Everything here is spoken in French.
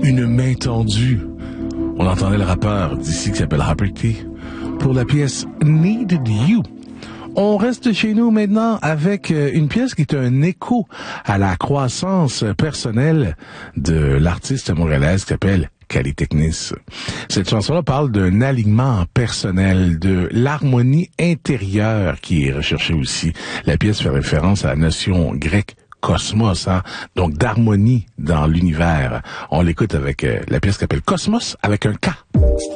Une main tendue. On entendait le rappeur d'ici qui s'appelle Harper T pour la pièce Needed You. On reste chez nous maintenant avec une pièce qui est un écho à la croissance personnelle de l'artiste montréalaise qui s'appelle Cali Technis. Cette chanson-là parle d'un alignement personnel, de l'harmonie intérieure qui est recherchée aussi. La pièce fait référence à la notion grecque cosmos, hein? Donc d'harmonie dans l'univers. On l'écoute avec la pièce qui s'appelle Cosmos avec un K.